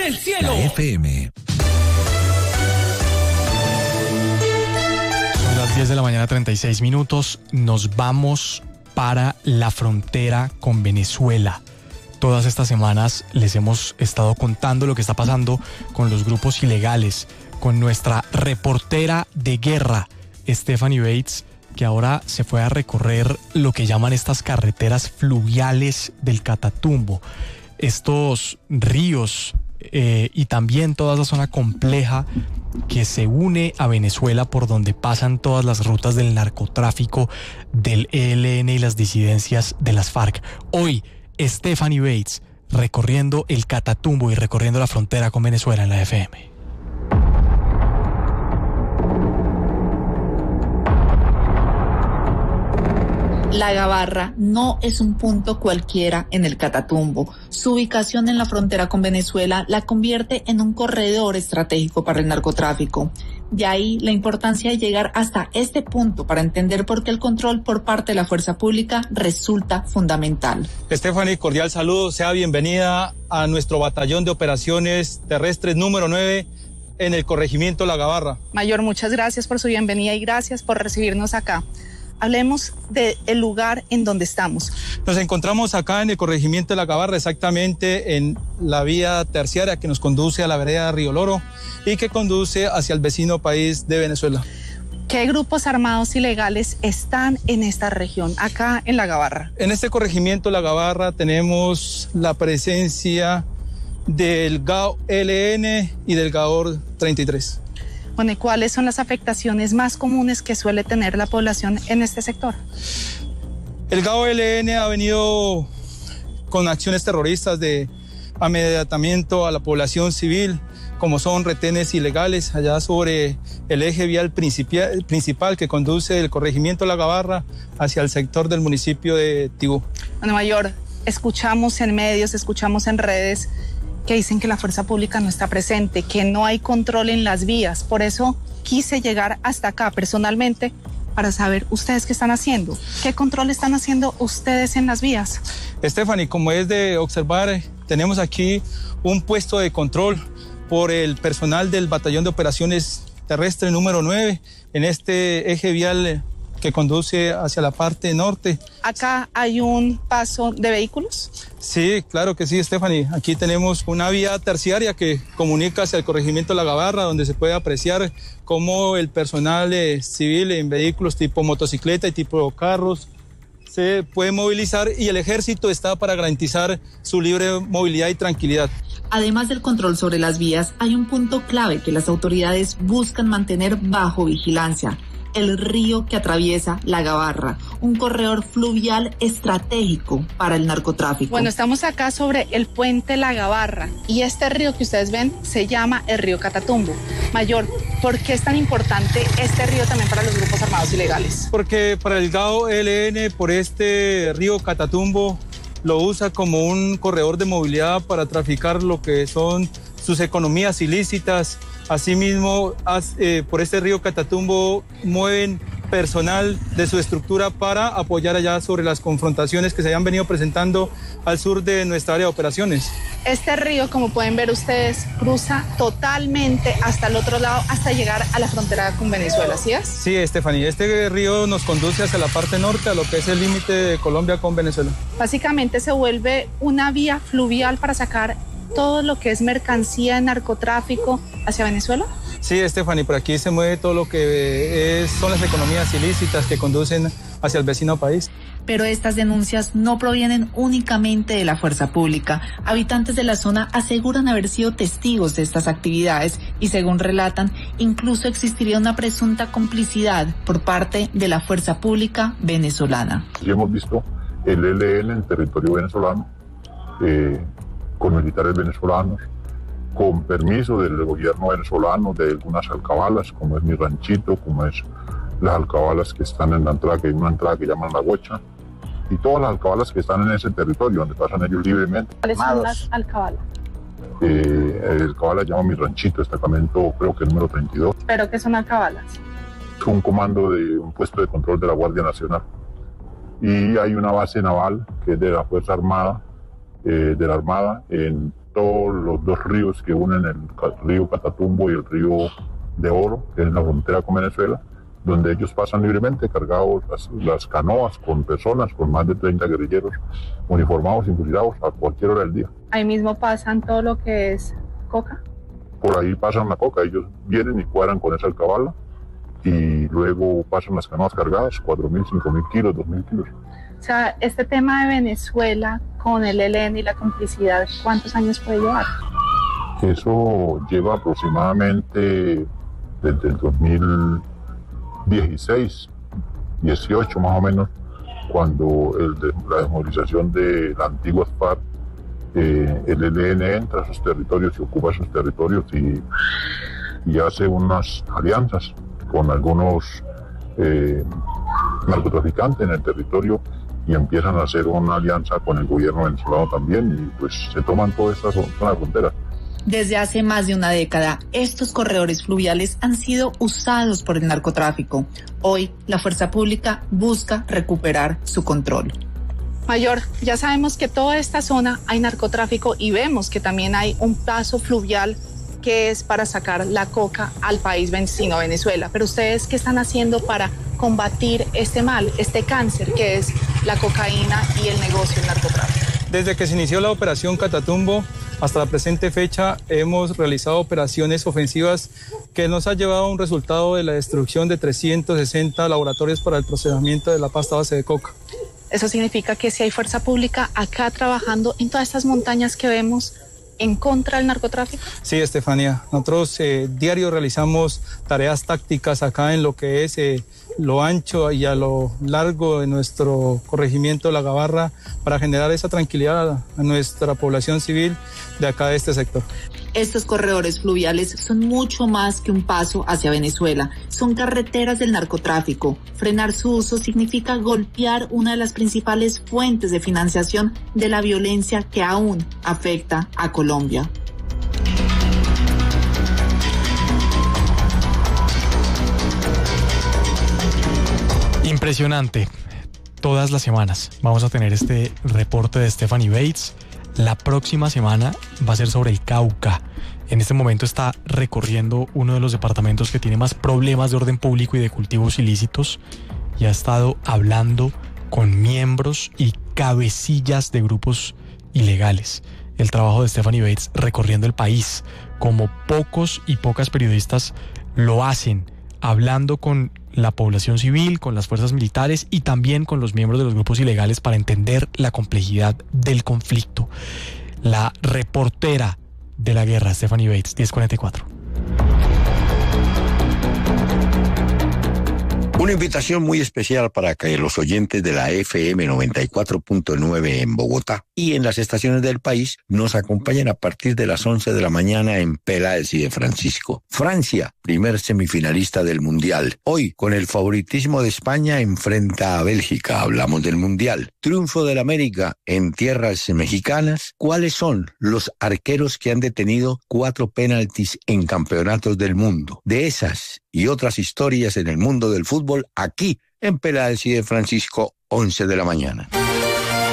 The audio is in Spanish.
del cielo. La FM. Son las 10 de la mañana, 36 minutos. Nos vamos para la frontera con Venezuela. Todas estas semanas les hemos estado contando lo que está pasando con los grupos ilegales, con nuestra reportera de guerra, Stephanie Bates, que ahora se fue a recorrer lo que llaman estas carreteras fluviales del Catatumbo, estos ríos y también toda esa zona compleja que se une a Venezuela, por donde pasan todas las rutas del narcotráfico, del ELN y las disidencias de las FARC. Hoy, Stephanie Bates recorriendo el Catatumbo y recorriendo la frontera con Venezuela en la FM. La Gabarra no es un punto cualquiera en el Catatumbo. Su ubicación en la frontera con Venezuela la convierte en un corredor estratégico para el narcotráfico. De ahí la importancia de llegar hasta este punto para entender por qué el control por parte de la fuerza pública resulta fundamental. Stephanie, cordial saludo, sea bienvenida a nuestro batallón de operaciones terrestres número 9 en el corregimiento La Gabarra. Mayor, muchas gracias por su bienvenida y gracias por recibirnos acá. Hablemos del lugar en donde estamos. Nos encontramos acá en el corregimiento de La Gabarra, exactamente en la vía terciaria que nos conduce a la vereda Río Loro y que conduce hacia el vecino país de Venezuela. ¿Qué grupos armados ilegales están en esta región, acá en La Gabarra? En este corregimiento La Gabarra tenemos la presencia del GAO LN y del GAOR 33. Bueno, ¿y cuáles son las afectaciones más comunes que suele tener la población en este sector? El GAO-LN ha venido con acciones terroristas de amedrentamiento a la población civil, como son retenes ilegales allá sobre el eje vial principal que conduce del corregimiento La Gabarra hacia el sector del municipio de Tibú. Bueno, Mayor, escuchamos en medios, escuchamos en redes que dicen que la fuerza pública no está presente, que no hay control en las vías. Por eso quise llegar hasta acá personalmente para saber ustedes qué están haciendo. ¿Qué control están haciendo ustedes en las vías? Stephanie, como es de observar, tenemos aquí un puesto de control por el personal del batallón de operaciones terrestres número 9 en este eje vial que conduce hacia la parte norte. ¿Acá hay un paso de vehículos? Sí, claro que sí, Stephanie. Aquí tenemos una vía terciaria que comunica hacia el corregimiento La Gabarra, donde se puede apreciar cómo el personal civil en vehículos tipo motocicleta y tipo carros se puede movilizar y el ejército está para garantizar su libre movilidad y tranquilidad. Además del control sobre las vías, hay un punto clave que las autoridades buscan mantener bajo vigilancia: el río que atraviesa La Gabarra, un corredor fluvial estratégico para el narcotráfico. Bueno, estamos acá sobre el puente La Gabarra y este río que ustedes ven se llama el río Catatumbo. Mayor, ¿por qué es tan importante este río también para los grupos armados ilegales? Porque para el GAO-LN, por este río Catatumbo, lo usa como un corredor de movilidad para traficar lo que son sus economías ilícitas. Asimismo, por este río Catatumbo mueven personal de su estructura para apoyar allá sobre las confrontaciones que se hayan venido presentando al sur de nuestra área de operaciones. Este río, como pueden ver ustedes, cruza totalmente hasta el otro lado, hasta llegar a la frontera con Venezuela, ¿sí es? Sí, Stephanie, este río nos conduce hacia la parte norte, a lo que es el límite de Colombia con Venezuela. Básicamente se vuelve una vía fluvial para sacar todo lo que es mercancía de narcotráfico hacia Venezuela. Sí, Stephanie, por aquí se mueve todo lo que son las economías ilícitas que conducen hacia el vecino país. Pero estas denuncias no provienen únicamente de la fuerza pública. Habitantes de la zona aseguran haber sido testigos de estas actividades y, según relatan, incluso existiría una presunta complicidad por parte de la fuerza pública venezolana. Y hemos visto el ELN en territorio venezolano, con militares venezolanos, con permiso del gobierno venezolano, de algunas alcabalas, como es Mi Ranchito, como es las alcabalas que están en la entrada, que hay una entrada que llaman La Gocha, y todas las alcabalas que están en ese territorio, donde pasan ellos libremente. ¿Cuáles son las alcabalas? El alcabala llama Mi Ranchito, destacamento creo que el número 32. ¿Pero qué son alcabalas? Es un comando de un puesto de control de la Guardia Nacional. Y hay una base naval que es de la Fuerza Armada, en todos los dos ríos que unen el río Catatumbo y el río de Oro, que es la frontera con Venezuela, donde ellos pasan libremente cargados las canoas con personas, con más de 30 guerrilleros uniformados y fusilados a cualquier hora del día. Ahí mismo pasan todo lo que es coca. Por ahí pasan la coca, ellos vienen y cuadran con esa alcabala y luego pasan las canoas cargadas, 4.000, 5.000 kilos, 2.000 kilos. O sea, este tema de Venezuela con el ELN y la complicidad, ¿cuántos años puede llevar? Eso lleva aproximadamente desde el 2016, 18 más o menos, cuando la desmovilización de la antigua FARC, el ELN entra a sus territorios y ocupa sus territorios y hace unas alianzas con algunos narcotraficantes en el territorio y empiezan a hacer una alianza con el gobierno venezolano también y pues se toman toda esta zona de frontera. Desde hace más de una década, estos corredores fluviales han sido usados por el narcotráfico. Hoy, la fuerza pública busca recuperar su control. Mayor, ya sabemos que toda esta zona hay narcotráfico y vemos que también hay un paso fluvial que es para sacar la coca al país vecino, Venezuela. Pero ustedes, ¿qué están haciendo para combatir este mal, este cáncer que es la cocaína y el negocio del narcotráfico? Desde que se inició la operación Catatumbo hasta la presente fecha hemos realizado operaciones ofensivas que nos ha llevado a un resultado de la destrucción de 360 laboratorios para el procesamiento de la pasta base de coca. Eso significa que si hay fuerza pública acá trabajando en todas estas montañas que vemos en contra del narcotráfico. Sí, Estefanía, nosotros diario realizamos tareas tácticas acá en lo que es lo ancho y a lo largo de nuestro corregimiento La Gabarra para generar esa tranquilidad a nuestra población civil de acá de este sector. Estos corredores fluviales son mucho más que un paso hacia Venezuela. Son carreteras del narcotráfico. Frenar su uso significa golpear una de las principales fuentes de financiación de la violencia que aún afecta a Colombia. Impresionante. Todas las semanas vamos a tener este reporte de Stephanie Bates. La próxima semana va a ser sobre el Cauca. En este momento está recorriendo uno de los departamentos que tiene más problemas de orden público y de cultivos ilícitos y ha estado hablando con miembros y cabecillas de grupos ilegales. El trabajo de Stephanie Bates recorriendo el país, como pocos y pocas periodistas lo hacen, hablando con la población civil, con las fuerzas militares y también con los miembros de los grupos ilegales para entender la complejidad del conflicto. La reportera de la guerra, Stephanie Bates, 10:44. Una invitación muy especial para que los oyentes de la FM 94.9 en Bogotá y en las estaciones del país nos acompañen a partir de las 11 de la mañana en Peláez y de Francisco. Francia, primer semifinalista del Mundial. Hoy, con el favoritismo de España, enfrenta a Bélgica. Hablamos del Mundial. Triunfo del América en tierras mexicanas. ¿Cuáles son los arqueros que han detenido 4 penaltis en campeonatos del mundo? De esas y otras historias en el mundo del fútbol, aquí en Peláez y de Francisco, 11 de la mañana.